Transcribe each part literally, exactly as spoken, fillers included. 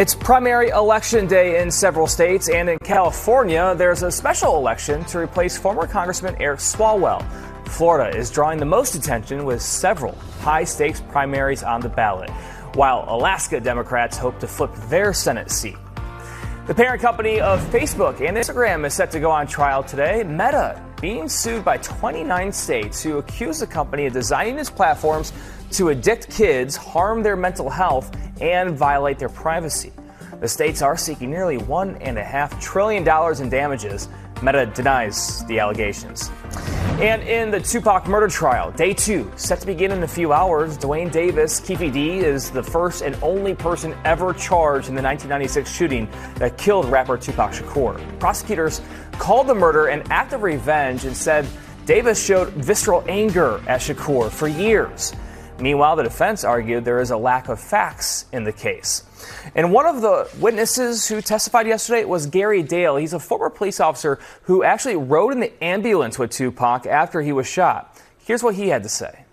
It's primary election day in several states, and in California, there's a special election to replace former Congressman Eric Swalwell. Florida is drawing the most attention with several high-stakes primaries on the ballot, while Alaska Democrats hope to flip their Senate seat. The parent company of Facebook and Instagram is set to go on trial today. Meta being sued by twenty-nine states who accuse the company of designing its platforms to addict kids, harm their mental health, and violate their privacy. The states are seeking nearly one and a half trillion dollars in damages. Meta denies the allegations. And in the Tupac murder trial, day two, set to begin in a few hours. Dwayne Davis, Keffe D, is the first and only person ever charged in the nineteen ninety-six shooting that killed rapper Tupac Shakur. Prosecutors called the murder an act of revenge and said Davis showed visceral anger at Shakur for years. Meanwhile, the defense argued there is a lack of facts in the case. And one of the witnesses who testified yesterday was Gary Dale. He's a former police officer who actually rode in the ambulance with Tupac after he was shot. Here's what he had to say.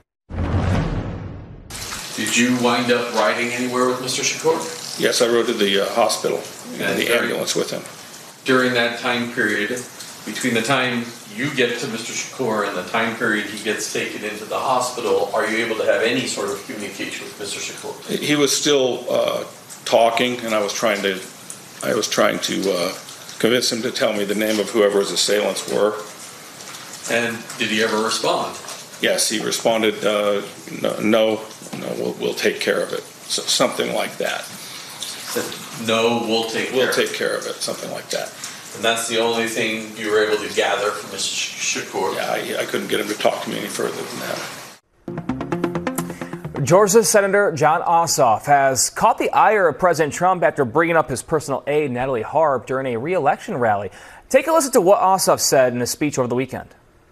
Did you wind up riding anywhere with Mister Shakur? Yes, I rode to the uh, hospital in the ambulance with him. During that time period, between the time you get to Mister Shakur and the time period he gets taken into the hospital, are you able to have any sort of communication with Mister Shakur? He was still uh, talking, and I was trying to, I was trying to uh, convince him to tell me the name of whoever his assailants were. And did he ever respond? Yes, he responded, uh, no, no, no we'll, we'll take care of it. So, something like that. Said, no, we'll take care We'll of take it. care of it, something like that. And that's the only thing you were able to gather from Mister Shakur? Yeah, I, I couldn't get him to talk to me any further than that. Georgia Senator Jon Ossoff has caught the ire of President Trump after bringing up his personal aide, Natalie Harp, during a re-election rally. Take a listen to what Ossoff said in a speech over the weekend.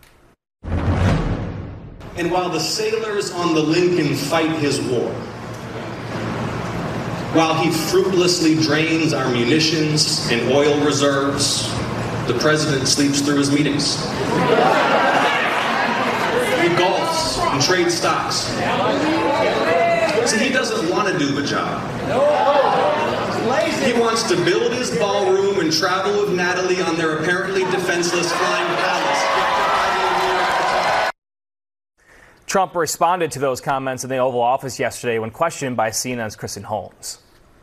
And while the sailors on the Lincoln fight his war, while he fruitlessly drains our munitions and oil reserves, the president sleeps through his meetings. He golfs and trades stocks. See, he doesn't want to do the job. He wants to build his ballroom and travel with Natalie on their apparently defenseless flying palace. Trump responded to those comments in the Oval Office yesterday when questioned by C N N's Kristen Holmes.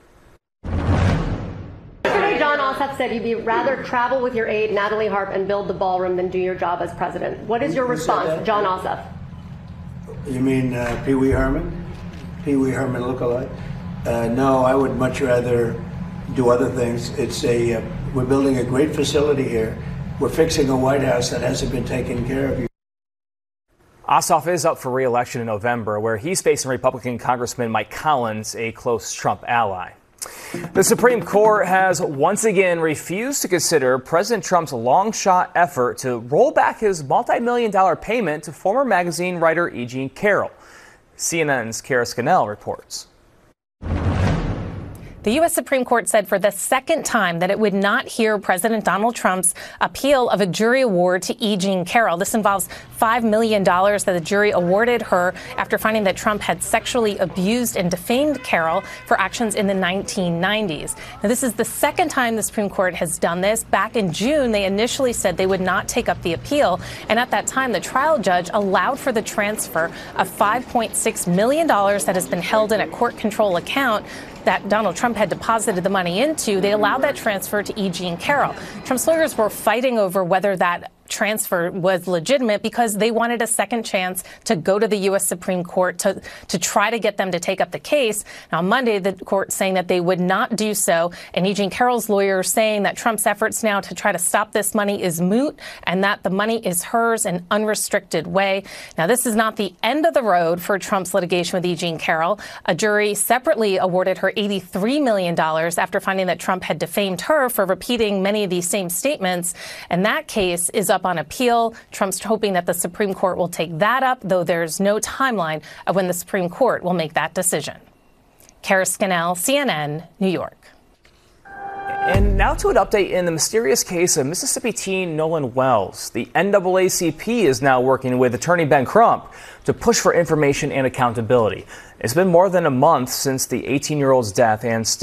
Yesterday, Jon Ossoff said you'd be rather travel with your aide, Natalie Harp, and build the ballroom than do your job as president. What is your response, Jon Ossoff? You mean uh, Pee Wee Herman? Pee Wee Herman lookalike? Uh, no, I would much rather do other things. It's a uh, we're building a great facility here. We're fixing a White House that hasn't been taken care of. Ossoff is up for re-election in November, where he's facing Republican Congressman Mike Collins, a close Trump ally. The Supreme Court has once again refused to consider President Trump's long-shot effort to roll back his multi-million dollar payment to former magazine writer E. Jean Carroll. C N N's Kara Scannell reports. The U S Supreme Court said for the second time that it would not hear President Donald Trump's appeal of a jury award to E. Jean Carroll. This involves five million dollars that the jury awarded her after finding that Trump had sexually abused and defamed Carroll for actions in the nineteen nineties. Now, this is the second time the Supreme Court has done this. Back in June, they initially said they would not take up the appeal. And at that time, the trial judge allowed for the transfer of five point six million dollars that has been held in a court control account that Donald Trump had deposited the money into. They allowed that transfer to E. Jean Carroll. Trump's lawyers were fighting over whether that transfer was legitimate because they wanted a second chance to go to the U S Supreme Court to, to try to get them to take up the case. Now, on Monday, the court saying that they would not do so, and E. Jean Carroll's lawyer saying that Trump's efforts now to try to stop this money is moot and that the money is hers in unrestricted way. Now, this is not the end of the road for Trump's litigation with E. Jean Carroll. A jury separately awarded her eighty-three million dollars after finding that Trump had defamed her for repeating many of these same statements. And that case is up on appeal. Trump's hoping that the Supreme Court will take that up, though there's no timeline of when the Supreme Court will make that decision. Kara Scannell, C N N, New York. And now to an update in the mysterious case of Mississippi teen Nolan Wells. The N double A C P is now working with attorney Ben Crump to push for information and accountability. It's been more than a month since the eighteen-year-old's death, and